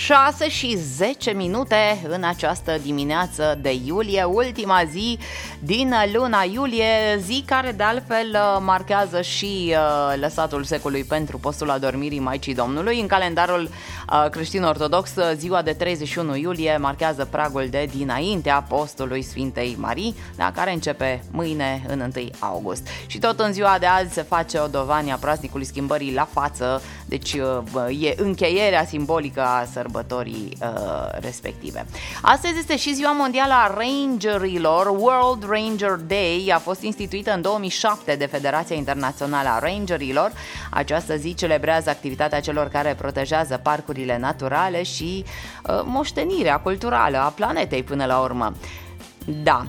6:10 în această dimineață de iulie, ultima zi din luna iulie, zi care de altfel marchează și lăsatul secului pentru postul adormirii Maicii Domnului. În calendarul creștin-ortodox, ziua de 31 iulie marchează pragul de dinaintea postului Sfintei Marii, care începe mâine în 1 august. Și tot în ziua de azi se face o dovanie a praznicului schimbării la față, deci e încheierea simbolică a sărbătorii respective. Astăzi este și ziua mondială a rangerilor. World Ranger Day a fost instituită în 2007 de Federația Internațională a Rangerilor. Această zi celebrează activitatea celor care protejează parcurile naturale și moștenirea culturală a planetei până la urmă. Da,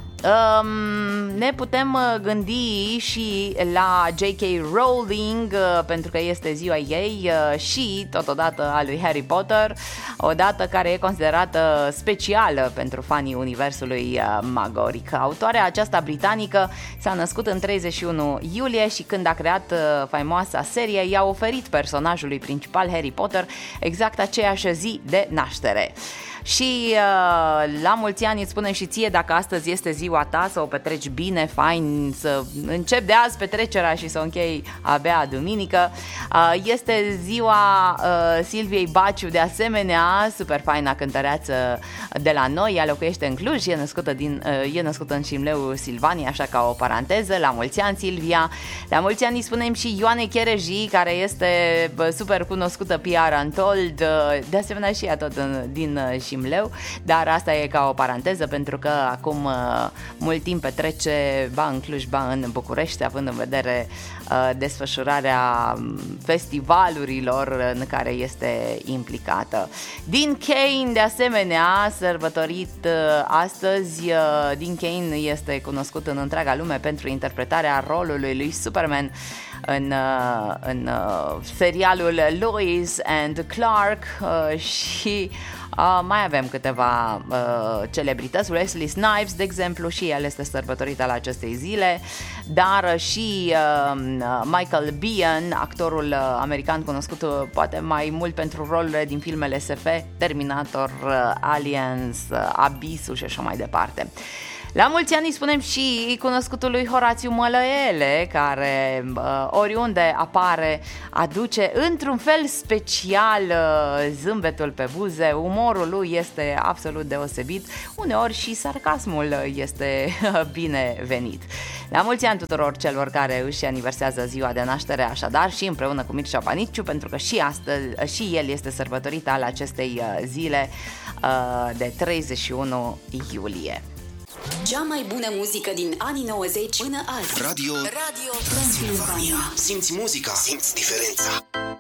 ne putem gândi și la J.K. Rowling, pentru că este ziua ei, și totodată a lui Harry Potter, o dată care e considerată specială pentru fanii universului magoric. Autoarea aceasta britanică s-a născut în 31 iulie și când a creat faimoasa serie, i-a oferit personajului principal, Harry Potter, exact aceeași zi de naștere. Și la mulți ani îți spunem și ție, dacă astăzi este ziua ta, să o petreci bine, fain, să începi de azi petrecerea și să o închei abia duminică. Este ziua Silviei Baciu, de asemenea, super faina cântăreață de la noi, ea locuiește în Cluj, e născută în Șimleu, Silvania, așa ca o paranteză. La mulți ani, Silvia. La mulți ani îi spunem și Ioane Chereji, care este super cunoscută PR Untold, de asemenea și ea tot din Șimleu, dar asta e ca o paranteză, pentru că acum mult timp petrece ba în Cluj, ba în București, având în vedere desfășurarea festivalurilor în care este implicată. Dean Cain, de asemenea, sărbătorit astăzi. Dean Cain este cunoscut în întreaga lume pentru interpretarea rolului lui Superman în serialul Lois and Clark și mai avem câteva celebrități. Wesley Snipes, de exemplu, și el este sărbătorit al acestei zile, dar și Michael Biehn, actorul american cunoscut poate mai mult pentru rolurile din filmele SF, Terminator, Aliens, Abissul și așa mai departe. La mulți ani îi spunem și cunoscutului Horațiu Mălăele, care oriunde apare aduce într-un fel special zâmbetul pe buze, umorul lui este absolut deosebit, uneori și sarcasmul este binevenit. La mulți ani tuturor celor care își aniversează ziua de naștere, așadar, și împreună cu Mircea Panicciu, pentru că și astăzi și el este sărbătorit al acestei zile de 31 iulie. Cea mai bună muzică din anii 90 până azi. Radio Transilvania. Simți muzica, simți diferența.